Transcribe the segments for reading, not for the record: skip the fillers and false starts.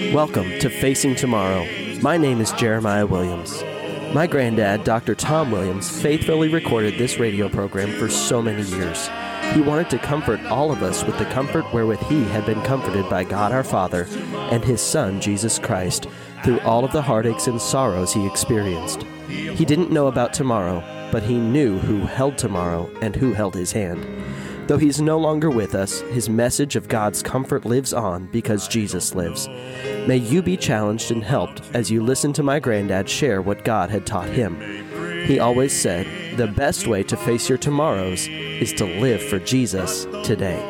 Welcome to Facing Tomorrow. My name is Jeremiah Williams. My granddad, Dr. Tom Williams, faithfully recorded this radio program for so many years. He wanted to comfort all of us with the comfort wherewith he had been comforted by God our Father and his Son, Jesus Christ, through all of the heartaches and sorrows he experienced. He didn't know about tomorrow, but he knew who held tomorrow and who held his hand. Though he's no longer with us, his message of God's comfort lives on because Jesus lives. May you be challenged and helped as you listen to my granddad share what God had taught him. He always said, the best way to face your tomorrows is to live for Jesus today.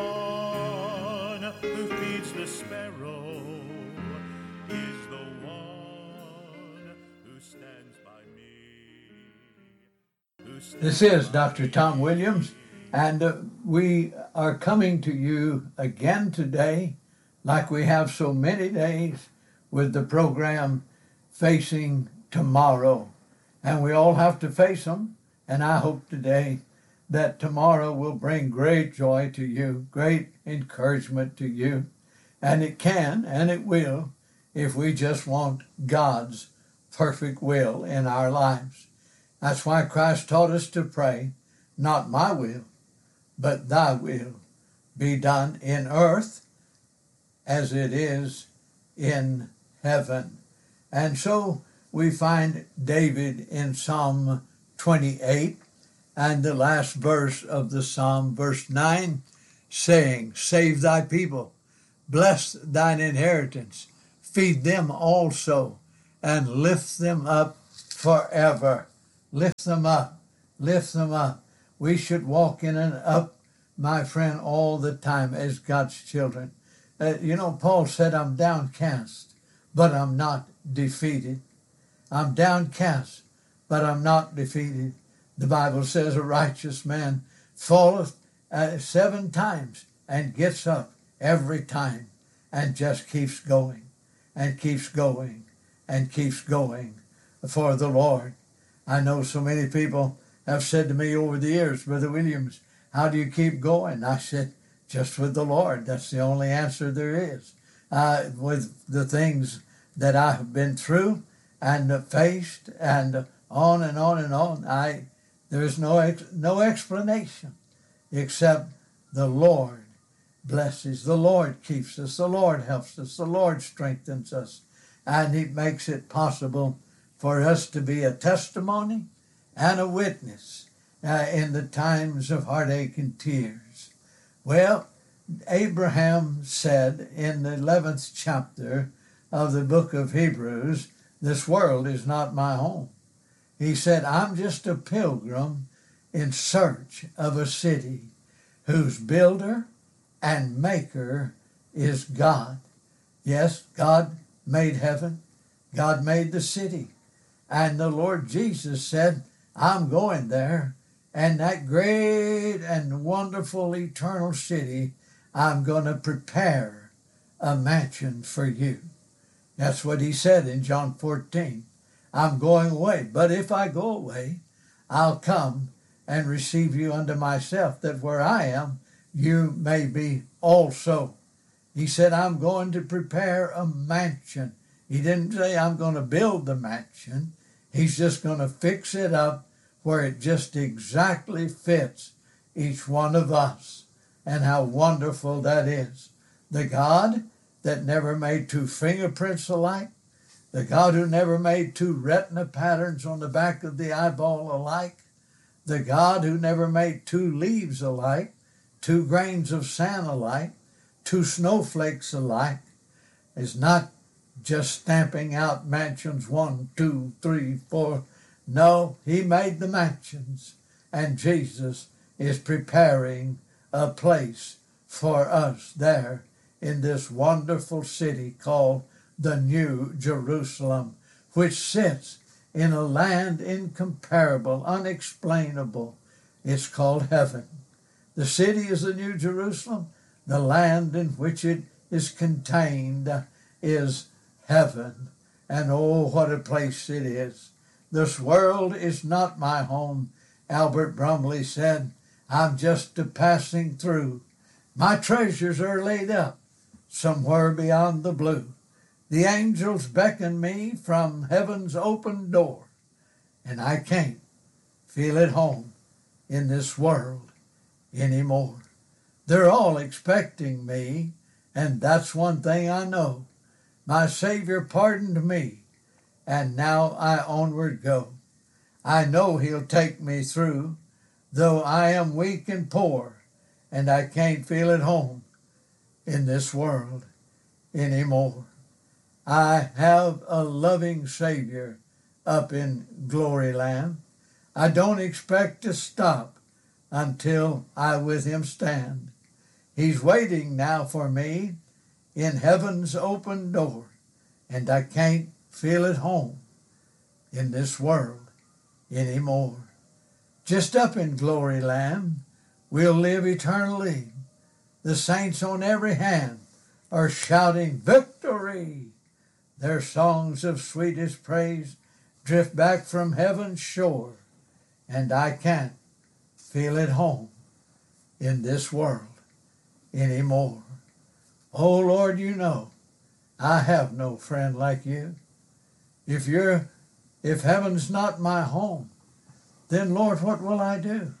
This is Dr. Tom Williams, and we are coming to you again today, like we have so many days, with the program Facing Tomorrow. And we all have to face them, and I hope today that tomorrow will bring great joy to you, great encouragement to you. And it can, and it will, if we just want God's perfect will in our lives. That's why Christ taught us to pray, not my will, but thy will be done in earth as it is in heaven. And so we find David in Psalm 28 and the last verse of the Psalm, verse 9, saying, save thy people, bless thine inheritance, feed them also, and lift them up forever. Lift them up, lift them up. We should walk in and up, my friend, all the time as God's children. Paul said, I'm downcast, but I'm not defeated. I'm downcast, but I'm not defeated. The Bible says a righteous man falleth 7 times and gets up every time and just keeps going and keeps going and keeps going for the Lord. I know so many people have said to me over the years, Brother Williams, how do you keep going? I said, just with the Lord. That's the only answer there is. With the things that I have been through and faced and on and on and on, there is no explanation except the Lord blesses, the Lord keeps us, the Lord helps us, the Lord strengthens us, and he makes it possible for us to be a testimony and a witness in the times of heartache and tears. Well, Abraham said in the 11th chapter of the book of Hebrews, this world is not my home. He said, I'm just a pilgrim in search of a city whose builder and maker is God. Yes, God made heaven. God made the city. And the Lord Jesus said, I'm going there, and that great and wonderful eternal city, I'm going to prepare a mansion for you. That's what he said in John 14. I'm going away, but if I go away, I'll come and receive you unto myself, that where I am, you may be also. He said, I'm going to prepare a mansion. He didn't say I'm going to build the mansion. He's just going to fix it up where it just exactly fits each one of us. And how wonderful that is. The God that never made 2 fingerprints alike, the God who never made 2 retina patterns on the back of the eyeball alike, the God who never made 2 leaves alike, 2 grains of sand alike, 2 snowflakes alike, is not just stamping out mansions 1, 2, 3, 4. No, he made the mansions, and Jesus is preparing a place for us there in this wonderful city called the New Jerusalem, which sits in a land incomparable, unexplainable. It's called heaven. The city is the New Jerusalem. The land in which it is contained is heaven. And oh, what a place it is. This world is not my home. Albert Brumley said, I'm just a passing through. My treasures are laid up somewhere beyond the blue. The angels beckon me from heaven's open door, and I can't feel at home in this world anymore. They're all expecting me, and that's one thing I know. My Savior pardoned me, and now I onward go. I know he'll take me through, though I am weak and poor, and I can't feel at home in this world anymore. I have a loving Savior up in glory land. I don't expect to stop until I with him stand. He's waiting now for me in heaven's open door, and I can't feel at home in this world anymore. Just up in glory land, we'll live eternally. The saints on every hand are shouting victory. Their songs of sweetest praise drift back from heaven's shore, and I can't feel at home in this world anymore. Oh Lord, you know I have no friend like you. If heaven's not my home, then Lord, what will I do?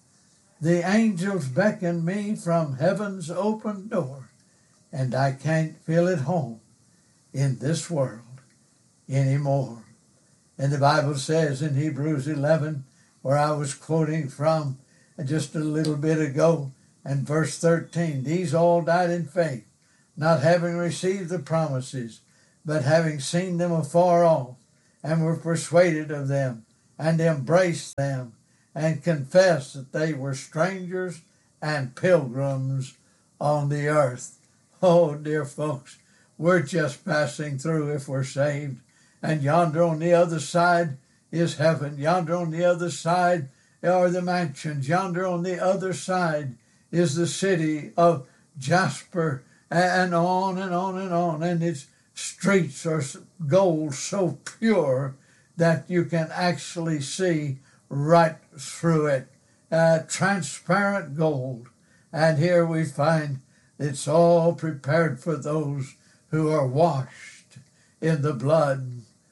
The angels beckon me from heaven's open door, and I can't feel at home in this world anymore. And the Bible says in Hebrews 11, where I was quoting from just a little bit ago, and verse 13, these all died in faith, not having received the promises, but having seen them afar off, and were persuaded of them, and embraced them, and confessed that they were strangers and pilgrims on the earth. Oh, dear folks, we're just passing through if we're saved. And yonder on the other side is heaven. Yonder on the other side are the mansions. Yonder on the other side is the city of Jasper, and on and on and on. And its streets are gold so pure that you can actually see right through it. Transparent gold. And here we find it's all prepared for those who are washed in the blood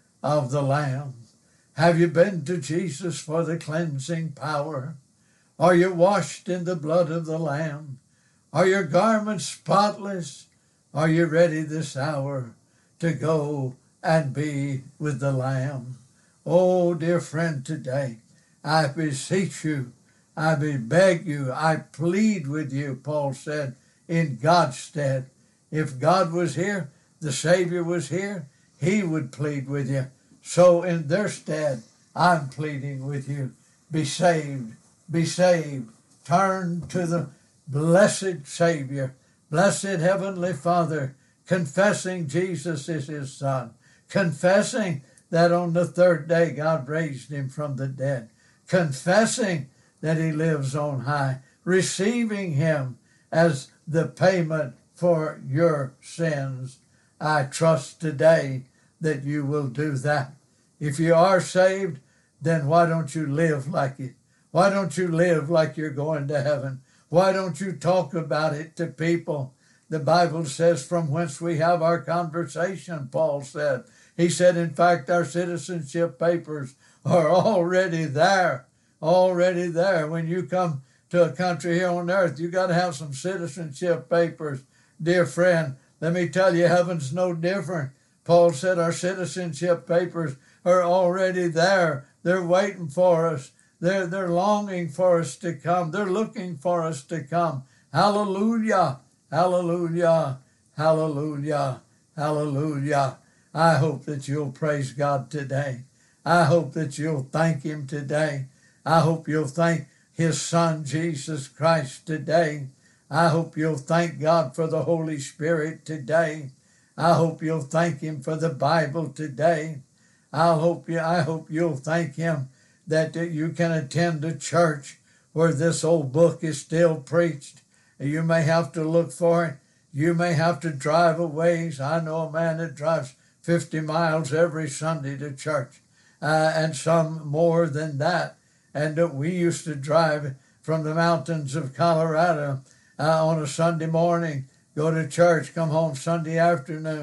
of the Lamb. Have you been to Jesus for the cleansing power? Are you washed in the blood of the Lamb? Are your garments spotless? Are you ready this hour to go and be with the Lamb? Oh, dear friend, today I beseech you, I beg you, I plead with you, Paul said, in God's stead. If God was here, the Savior was here, he would plead with you. So in their stead, I'm pleading with you. Be saved, be saved. Turn to the blessed Savior, blessed Heavenly Father, confessing Jesus is his Son, confessing that on the third day God raised him from the dead, confessing that he lives on high, receiving him as the payment for your sins. I trust today that you will do that. If you are saved, then why don't you live like it? Why don't you live like you're going to heaven? Why don't you talk about it to people? The Bible says from whence we have our conversation, Paul said. He said, in fact, our citizenship papers are already there. Already there. When you come to a country here on earth, you got to have some citizenship papers. Dear friend, let me tell you, heaven's no different. Paul said our citizenship papers are already there. They're waiting for us. They're longing for us to come. They're looking for us to come. Hallelujah, hallelujah, hallelujah, hallelujah. I hope that you'll praise God today. I hope that you'll thank him today. I hope you'll thank his Son, Jesus Christ, today. I hope you'll thank God for the Holy Spirit today. I hope you'll thank him for the Bible today. I hope you'll thank him that you can attend a church where this old book is still preached. You may have to look for it. You may have to drive a ways. I know a man that drives 50 miles every Sunday to church, and some more than that. And we used to drive from the mountains of Colorado on a Sunday morning, go to church, come home Sunday afternoon,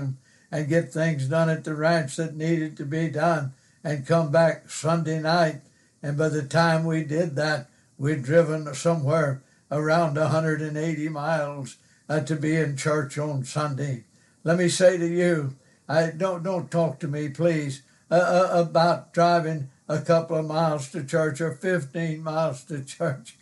and get things done at the ranch that needed to be done and come back Sunday night. And by the time we did that, we'd driven somewhere around 180 miles to be in church on Sunday. Let me say to you, don't talk to me, please, about driving a couple of miles to church or 15 miles to church.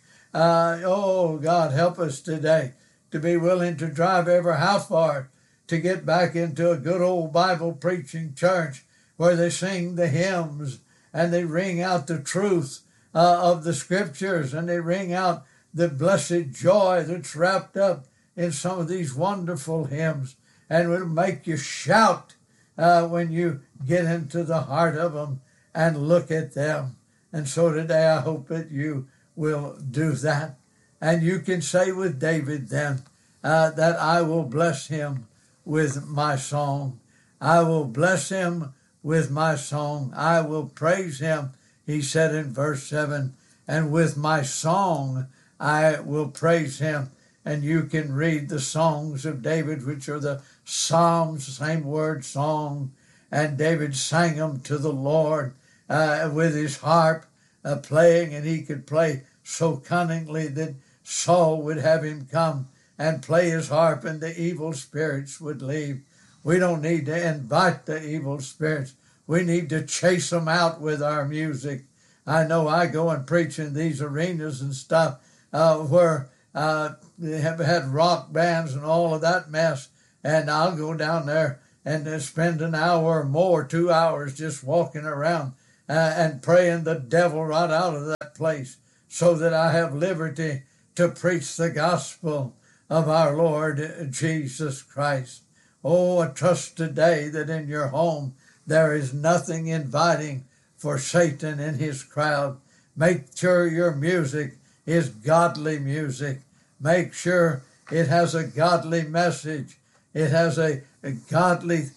Oh, God, help us today to be willing to drive ever how far to get back into a good old Bible preaching church where they sing the hymns and they ring out the truth of the scriptures, and they ring out the blessed joy that's wrapped up in some of these wonderful hymns, and will make you shout when you get into the heart of them and look at them. And so today I hope that you will do that. And you can say with David then, that I will bless him with my song. I will bless him with my song. I will praise him, he said in verse 7, and with my song I will praise him. And you can read the songs of David, which are the Psalms, same word, song. And David sang them to the Lord with his harp playing, and he could play so cunningly that Saul would have him come and play his harp and the evil spirits would leave. We don't need to invite the evil spirits. We need to chase them out with our music. I know I go and preach in these arenas and stuff where they have had rock bands and all of that mess, and I'll go down there and spend an hour or more, 2 hours, just walking around and praying the devil right out of that place so that I have liberty to preach the gospel of our Lord Jesus Christ. Oh, I trust today that in your home there is nothing inviting for Satan and his crowd. Make sure your music is godly music. Make sure it has a godly message. It has a godly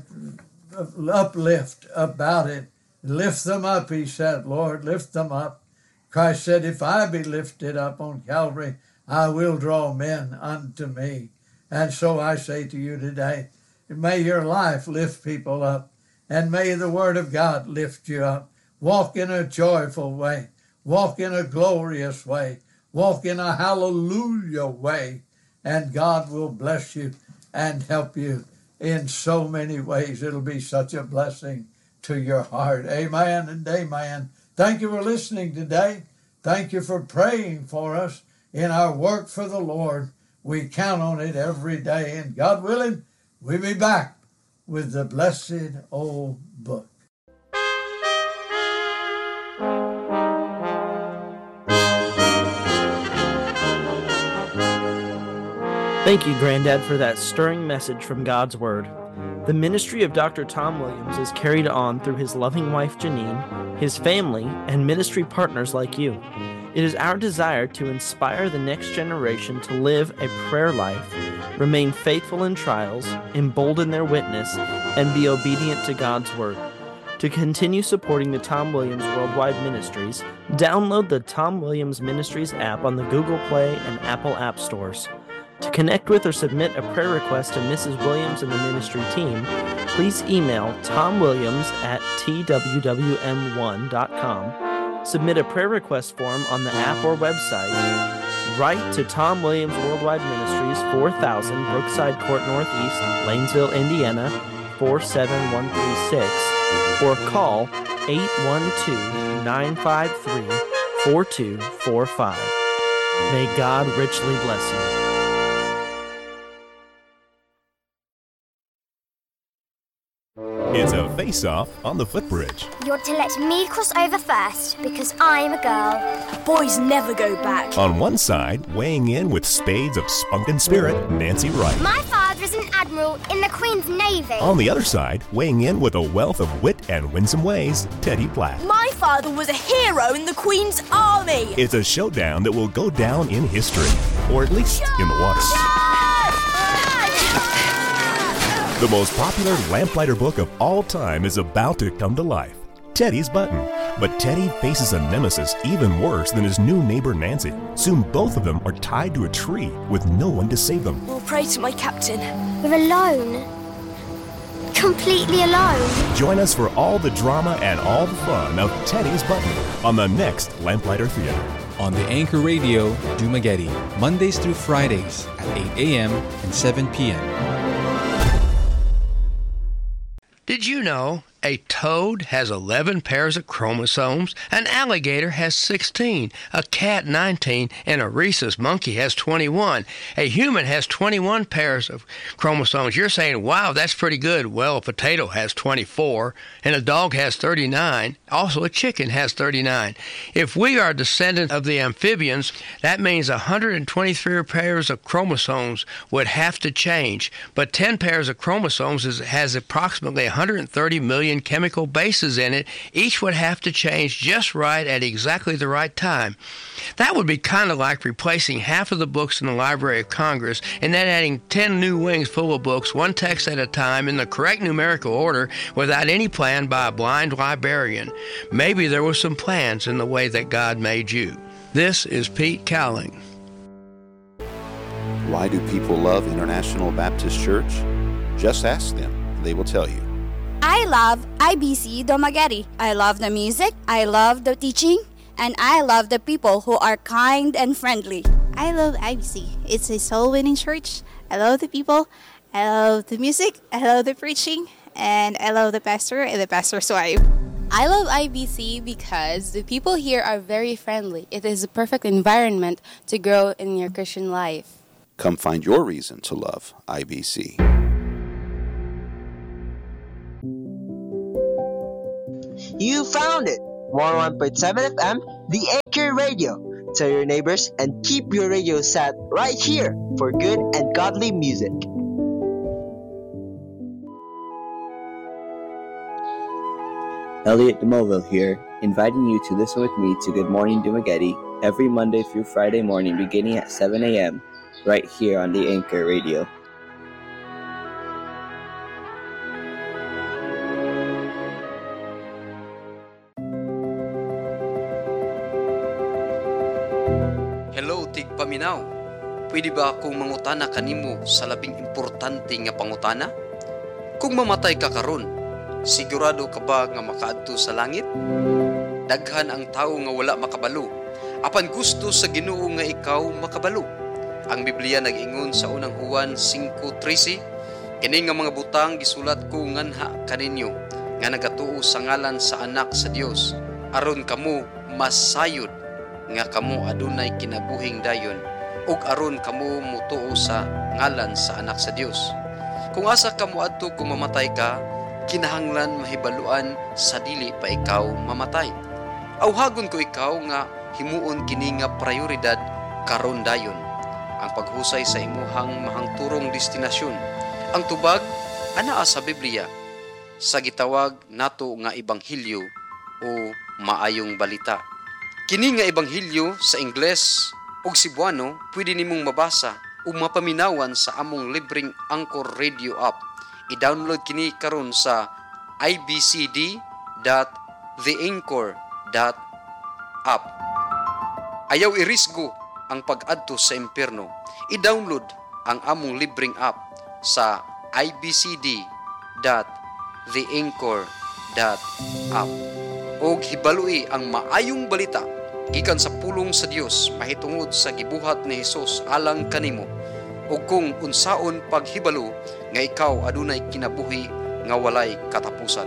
uplift about it. Lift them up, he said, Lord, lift them up. Christ said, if I be lifted up on Calvary, I will draw men unto me. And so I say to you today, may your life lift people up, and may the word of God lift you up. Walk in a joyful way. Walk in a glorious way. Walk in a hallelujah way, and God will bless you and help you in so many ways. It'll be such a blessing to your heart. Amen and amen. Thank you for listening today. Thank you for praying for us in our work for the Lord. We count on it every day, and God willing, we'll be back with the blessed old book. Thank you, Granddad, for that stirring message from God's Word. The ministry of Dr. Tom Williams is carried on through his loving wife, Janine, his family, and ministry partners like you. It is our desire to inspire the next generation to live a prayer life, remain faithful in trials, embolden their witness, and be obedient to God's Word. To continue supporting the Tom Williams Worldwide Ministries, download the Tom Williams Ministries app on the Google Play and Apple App Stores. To connect with or submit a prayer request to Mrs. Williams and the ministry team, please email tomwilliams@twwm1.com. Submit a prayer request form on the app or website. Write to Tom Williams Worldwide Ministries, 4000 Brookside Court Northeast, Lanesville, Indiana, 47136, or call 812-953-4245. May God richly bless you. It's a face-off on the footbridge. You're to let me cross over first because I'm a girl. Boys never go back. On one side, weighing in with spades of spunk and spirit, Nancy Wright. My father is an admiral in the Queen's Navy. On the other side, weighing in with a wealth of wit and winsome ways, Teddy Platt. My father was a hero in the Queen's Army. It's a showdown that will go down in history, or at least in the water. The most popular lamplighter book of all time is about to come to life, Teddy's Button. But Teddy faces a nemesis even worse than his new neighbor Nancy. Soon both of them are tied to a tree with no one to save them. We'll pray to my captain. We're alone. completely alone. Join us for all the drama and all the fun of Teddy's Button on the next Lamplighter Theater. On the Anchor Radio, Dumaguete, Mondays through Fridays at 8 a.m. and 7 p.m. Did you know a toad has 11 pairs of chromosomes, an alligator has 16, a cat 19, and a rhesus monkey has 21. A human has 21 pairs of chromosomes. You're saying, wow, that's pretty good. Well, a potato has 24, and a dog has 39. Also, a chicken has 39. If we are descendants of the amphibians, that means 123 pairs of chromosomes would have to change. But 10 pairs of chromosomes has approximately 130 million chemical bases in it. Each would have to change just right at exactly the right time. That would be kind of like replacing half of the books in the Library of Congress and then adding 10 new wings full of books, one text at a time, in the correct numerical order without any plan by a blind librarian. Maybe there were some plans in the way that God made you. This is Pete Cowling. Why do people love International Baptist Church? Just ask them. They will tell you. I love IBC Dumaguete. I love the music, I love the teaching, and I love the people who are kind and friendly. I love IBC. It's a soul-winning church. I love the people, I love the music, I love the preaching, and I love the pastor and the pastor's wife. I love IBC because the people here are very friendly. It is a perfect environment to grow in your Christian life. Come find your reason to love IBC. You found it! 101.7 FM, the Anchor Radio. Tell your neighbors and keep your radio set right here for good and godly music. Elliot DeMoville here, inviting you to listen with me to Good Morning Dumaguete every Monday through Friday morning beginning at 7 a.m. right here on the Anchor Radio. Hello, tigpaminaw. Pwede ba akong mangutana kanimo sa labing importante nga pangutana? Kung mamatay ka karon, sigurado ka ba nga makaadto sa langit? Daghan ang tawo nga wala makabalo. Apan gusto sa Ginoo nga ikaw makabalo. Ang Biblia nag-ingon sa unang Juan 5:13, kini nga mga butang gisulat ko nganha kaninyo nga nagatuo sa ngalan sa Anak sa Dios, aron kamo masayod nga kamo adunay kinabuhing dayon, ug aron kamo mutuo sa ngalan sa Anak sa Dios. Kung asa kamo adto kung mamatay ka, kinahanglan mahibaluan sa dili pa ikaw mamatay. Awhagon ko ikaw nga himuon kini nga prioridad karon dayon, ang paghusay sa imuhang mahangturong destinasyon. Ang tubag anaa sa Biblia sa gitawag nato nga ebanghelyo o maayong balita. Kini nga ebanghelyo sa Ingles ug Cebuano pwede nimong mabasa o mapaminawan sa among libreng Anchor Radio app. I-download kini karon sa ibcd.theanchor.app. Ayaw irisgo ang pag-adto sa impyerno. I-download ang among libreng app sa ibcd.theanchor.app. Og hibalui ang maayong balita gikan sa pulong sa Dios mahitungod sa gibuhat ni Hesus alang kanimo, ug kung unsaon paghibalo nga ikaw adunay kinabuhi nga walay katapusan.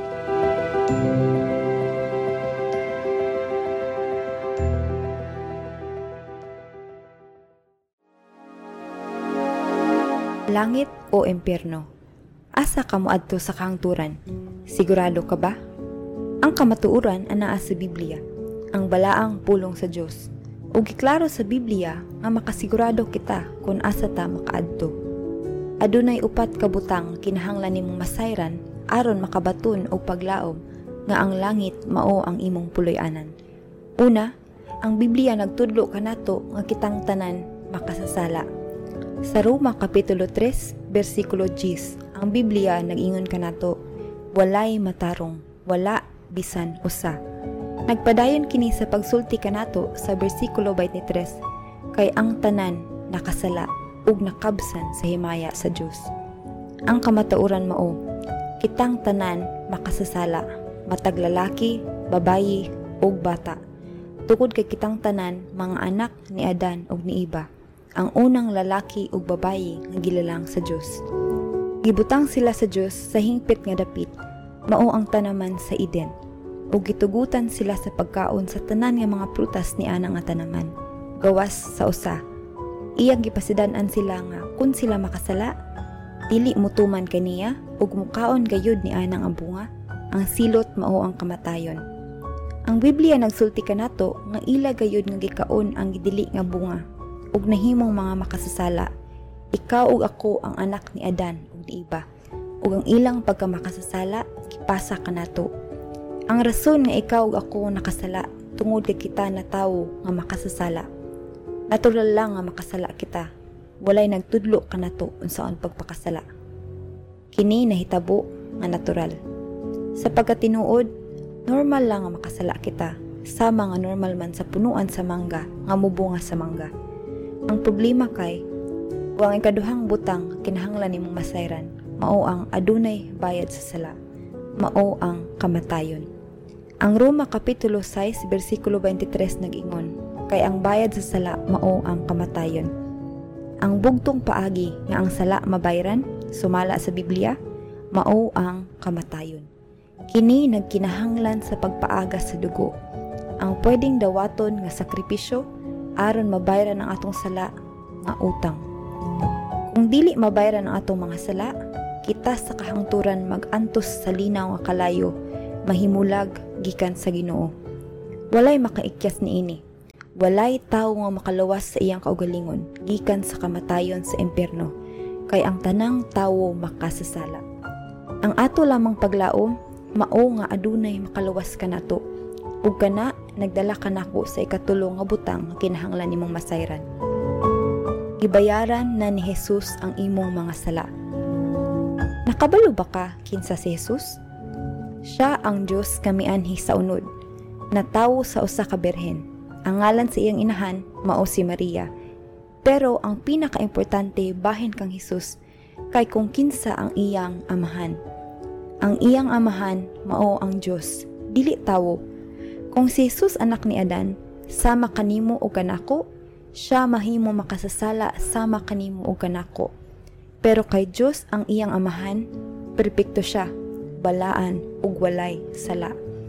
Langit o impyerno? Asa ka moadto sa kahangturan? Sigurado ka ba? Ang kamatuoran anaa sa Biblia, ang balaang pulong sa Dios. Ug giklaro sa Biblia nga makasigurado kita kung asa ta makaadto. Adunay upat ka butang kinahanglan nimong masayran aron makabaton og paglaom nga ang langit mao ang imong puloy-anan. Una, ang Biblia nagtudlo kanato nga kitang tanan makasasala. Sa Roma Kapitulo 3, versikulo 10, ang Biblia nag-ingon kanato, walay matarong, wala bisan usa. Nagpadayon kini sa pagsulti kanato sa bersikulo 23, kay ang tanan nakasala ug nakabsan sa himaya sa Dios. Ang kamatuoran mao, kitang tanan makasasala, matag lalaki, babayi, ug bata. Tungod kay kitang tanan mga anak ni Adan ug ni Eva, ang unang lalaki ug babayi nga gilalang sa Dios. Gibutang sila sa Dios sa hingpit nga dapit, mao ang tanaman sa Eden, ug gitugutan sila sa pagkaon sa tanan nga mga prutas ni ana nga tanaman. Gawas sa usa, iyang gipasidan-an sila nga kun sila makasala, dili mutuman kaniya ug mukaon gayud ni ana nga bunga, ang silot mao ang kamatayon. Ang Biblia nagsulti kanato nga ila gayud nga gikaon ang gidili nga bunga ug nahimong mga makasasala. Ikaw ug ako ang anak ni Adan ug ni Eva, ug ang ilang pagkamakasasala gipasa kanato. Ang rason nga ikaw ug ako nakasala tungod kay kita na tawo nga makasasala. Natural lang nga makasala kita. Walay nagtudlo kanato unsaon pagpakasala. Kini nahitabo nga natural. Sa pagkatinuod, normal lang nga makasala kita, sama nga normal man sa punuan sa mangga nga mubunga sa mangga. Ang problema kay ang ikaduhang butang kinahanglan nimong masayran, mao ang adunay bayad sa sala, mao ang kamatayon. Ang Roma Kapitulo 6 versikulo 23 nag-ingon, kay ang bayad sa sala mao ang kamatayon. Ang bugtong paagi nga ang sala mabayran, sumala sa Biblia, mao ang kamatayon. Kini nagkinahanglan sa pagpaaga sa dugo, ang pwedeng dawaton nga sakripisyo aron mabayran ang atong sala nga utang. Kung dili mabayran ang atong mga sala, kita sa kahangturan mag-antos sa linaw nga kalayo, mahimulag gikan sa Ginoo. Walay makaikyas niini. Walay tawo nga makaluwas sa iyang kaugalingon gikan sa kamatayon sa impyerno, kay ang tanang tawo makasasala. Ang ato lamang paglaom mao nga adunay makaluwas kanato, ug kana nagdala kanako sa ikatulo nga butang nga kinahanglan nimong masayran. Gibayaran na ni Jesus ang imong mga sala. Nakabalo ba ka kinsa si Jesus? Siya ang Dios kamianhi sa unod, na tawo sa usa ka berhen. Ang ngalan sa iyang inahan mao si Maria. Pero ang pinakaimportante bahin kang Jesus kay kung kinsa ang iyang amahan. Ang iyang amahan mao ang Dios, dili tawo. Kung si Jesus anak ni Adan, sama kanimo o kanako, siya mahimo makasasala sama kanimo o kanako. Pero kay Dios ang iyang amahan, perpekto siya, balaan ug walay sala.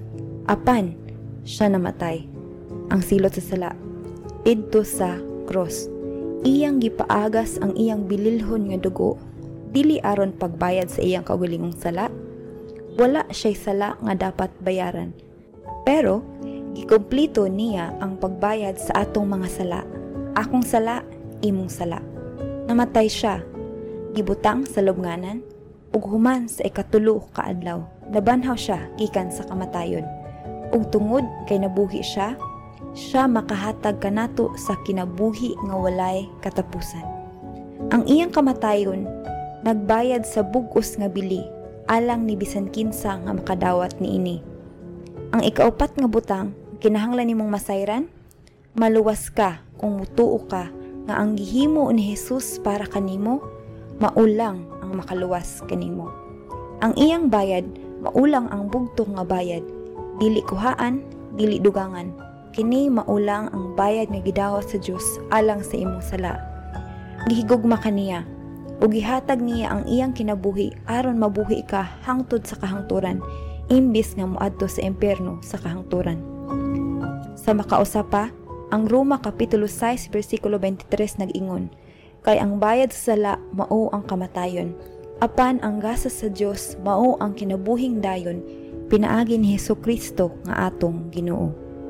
Apan siya namatay, ang silot sa sala, didto sa cross. Iyang gipaagas ang iyang bililhon nga dugo, dili aron pagbayad sa iyang kaugalingong sala. Wala siya'y sala nga dapat bayaran, pero gikomplito niya ang pagbayad sa atong mga sala. Akong sala, imong sala. Namatay siya, gibutang sa lubnganan, ug human sa ikatulo ka adlaw, nabanhaw siya gikan sa kamatayon. Ug tungod kay nabuhi siya, siya makahatag kanato sa kinabuhi nga walay katapusan. Ang iyang kamatayon nagbayad sa bug-os nga bili, alang ni bisan kinsa nga makadawat niini. Ang ikaupat nga butang kinahanglan nimong masayran, maluwas ka kung mutuo ka nga ang gihimo ni Jesus para kanimo, maulang ang makaluwas kanimo. Ang iyang bayad, maulang ang bugtong nga bayad, dili kuhaan, dili dugangan. Kini maulang ang bayad nga gidawat sa Dios alang sa imong sala. Gihigugma kaniya, ug gihatag niya ang iyang kinabuhi aron mabuhi ka hangtod sa kahangturan, imbis nga moadto sa impyerno sa kahangturan. Sa makausapa, ang Roma Kapitulo 6 versikulo 23 nag-ingon, kay ang bayad sa sala mao ang kamatayon, apan ang gasas sa Dios mao ang kinabuhing dayon, pinaagi ni Hesukristo nga atong Ginoo.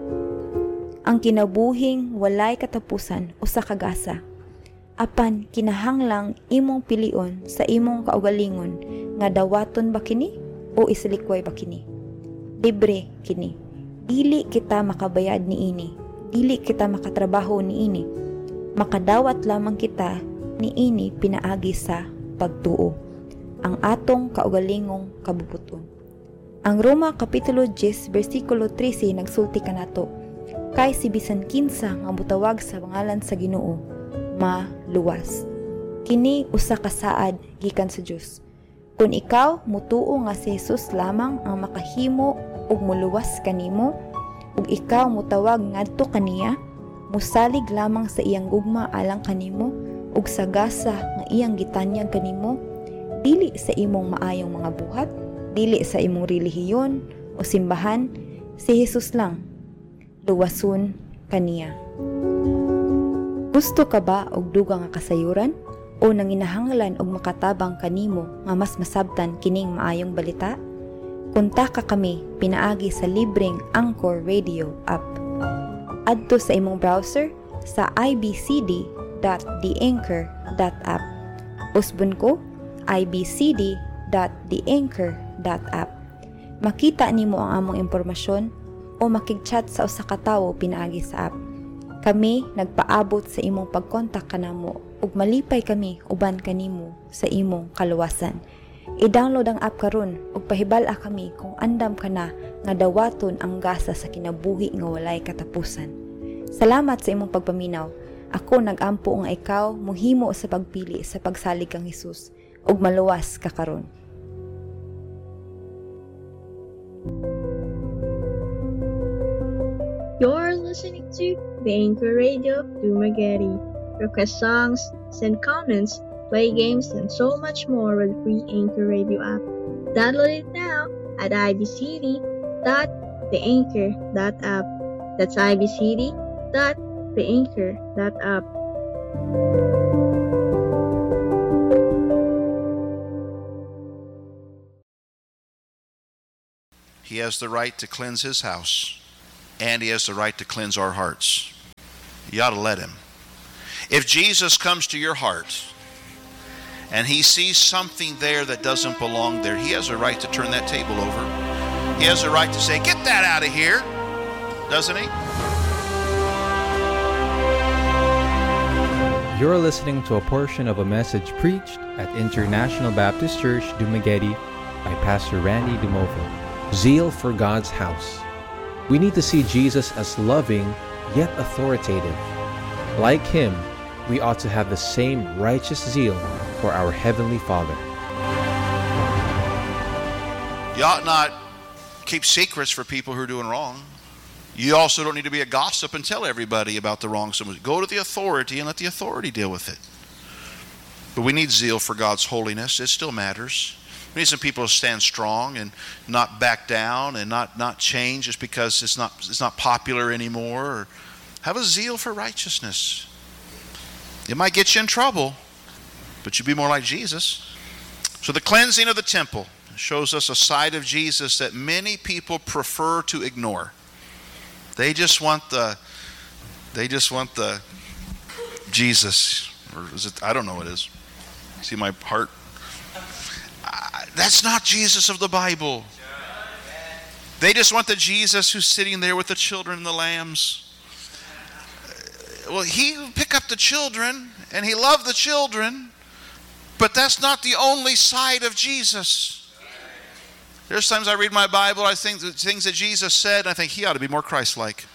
Ang kinabuhing walay katapusan usa ka gasa, apan kinahanglang imong pilion sa imong kaugalingon nga dawaton ba kini o isalikway ba kini. Libre kini, dili kita makabayad niini, dili kita makatrabaho niini, makadawat lamang kita niini pinaagi sa pagtuo, ang atong kaugalingong kabubuton. Ang Roma Kapitulo 10 versikulo 13 nagsulti kanato, kay si bisan kinsa nga mutawag sa pangalan sa Ginoo maluwas. Kini usa ka saad gikan sa Dios. Kung ikaw mutuo nga si Jesus lamang ang makahimo ug muluwas kanimo, ug ikaw mutawag ngadto kaniya, musalig lamang sa iyang gugma alang kanimo ug sagasa nga iyang gitanyag kanimo, dili sa imong maayong mga buhat, dili sa imong relihiyon o simbahan, si Jesus lang. Luwason kaniya. Gusto ka ba og dugang nga kasayuran o nanginahanglan og makatabang kanimo nga mas masabtan kining maayong balita? Kontak kami pinaagi sa libreng Anchor Radio app. Adto sa imong browser sa ibcd.theanchor.app. Usbon ko, ibcd.theanchor.app. Makita nimo ang among impormasyon o makig-chat sa usa ka tawo pinaagi sa app. Kami nagpaabot sa imong pagkontak kanamo ug malipay kami uban kanimo sa imong kaluwasan. I-download ang app karon ug pahibal-a kami kung andam ka na nga dawaton ang gasa sa kinabuhi nga walay katapusan. Salamat sa imong pagpaminaw. Ako nagampo nga ikaw mohimo sa pagpili sa pagsalig kang Hesus ug maluwas ka karon. You're listening to the Anchor Radio Dumaguete. Request songs, send comments, play games, and so much more with the free Anchor Radio app. Download it now at ibcd.theanchor.app. That's ibcd.theanchor.app. He has the right to cleanse his house, and he has the right to cleanse our hearts. You ought to let him. If Jesus comes to your heart and he sees something there that doesn't belong there, he has a right to turn that table over. He has a right to say, "Get that out of here," doesn't he? You're listening to a portion of a message preached at International Baptist Church, Dumaguete by Pastor Randy Dumovo. Zeal for God's house. We need to see Jesus as loving yet authoritative. Like him, we ought to have the same righteous zeal for our Heavenly Father. You ought not keep secrets for people who are doing wrong. You also don't need to be a gossip and tell everybody about the wrong. Go to the authority and let the authority deal with it. But we need zeal for God's holiness. It still matters. We need some people to stand strong and not back down and not change just because it's not popular anymore. Or have a zeal for righteousness. It might get you in trouble, but you'd be more like Jesus. So the cleansing of the temple shows us a side of Jesus that many people prefer to ignore. They just want the Jesus, or is it? I don't know what it is. See my heart? That's not Jesus of the Bible. They just want the Jesus who's sitting there with the children and the lambs. Well, he picked up the children and he loved the children, but that's not the only side of Jesus. There's times I read my Bible, I think the things that Jesus said, and I think he ought to be more Christ-like.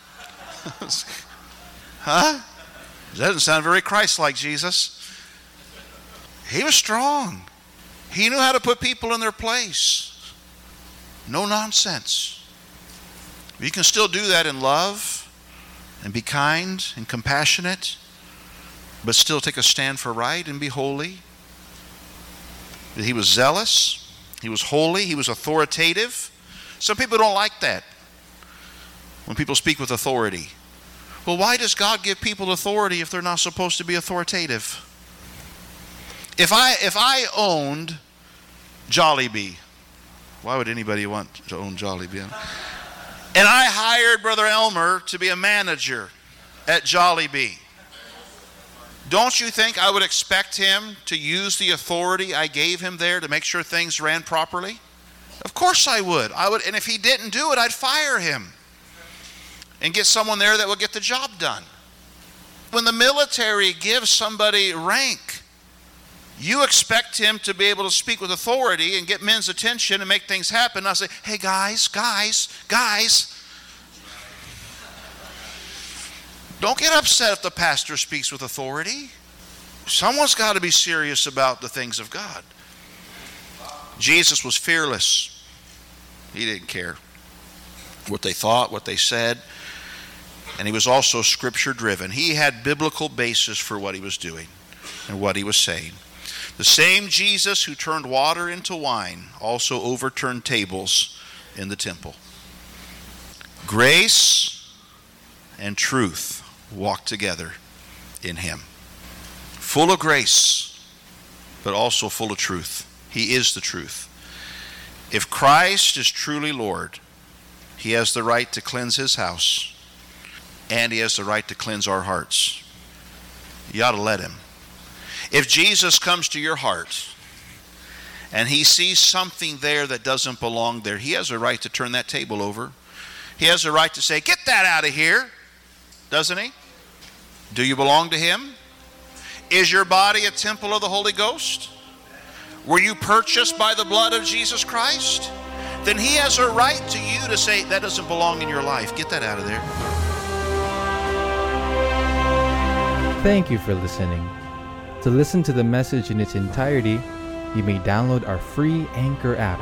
Huh? That doesn't sound very Christ-like, Jesus. He was strong. He knew how to put people in their place. No nonsense. You can still do that in love and be kind and compassionate, but still take a stand for right and be holy. He was zealous. He was holy. He was authoritative. Some people don't like that when people speak with authority. Well, why does God give people authority if they're not supposed to be authoritative? If I owned Jollibee, why would anybody want to own Jollibee? And I hired Brother Elmer to be a manager at Jollibee, don't you think I would expect him to use the authority I gave him there to make sure things ran properly? Of course I would. And if he didn't do it, I'd fire him and get someone there that would get the job done. When the military gives somebody rank, you expect him to be able to speak with authority and get men's attention and make things happen. I say, "Hey guys. Don't get upset if the pastor speaks with authority. Someone's got to be serious about the things of God. Jesus was fearless. He didn't care what they thought, what they said. And he was also scripture driven. He had biblical basis for what he was doing and what he was saying. The same Jesus who turned water into wine also overturned tables in the temple. Grace and truth walk together in him. Full of grace, but also full of truth. He is the truth. If Christ is truly Lord, he has the right to cleanse his house, and he has the right to cleanse our hearts. You ought to let him. If Jesus comes to your heart and he sees something there that doesn't belong there, he has a right to turn that table over. He has a right to say, get that out of here, doesn't he? Do you belong to him? Is your body a temple of the Holy Ghost? Were you purchased by the blood of Jesus Christ? Then he has a right to you to say, that doesn't belong in your life. Get that out of there. Thank you for listening. To listen to the message in its entirety, you may download our free Anchor app,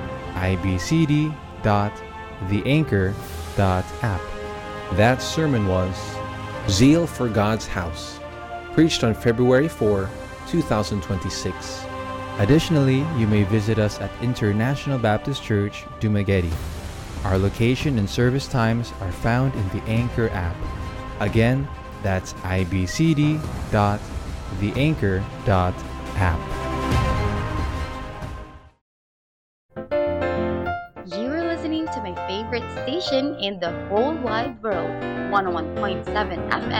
ibcd.theanchor.app. That sermon was Zeal for God's House, preached on February 4, 2026. Additionally, you may visit us at International Baptist Church, Dumaguete. Our location and service times are found in the Anchor app. Again, that's ibcd.theanchor.app. You are listening to my favorite station in the whole wide world, 101.7 FM.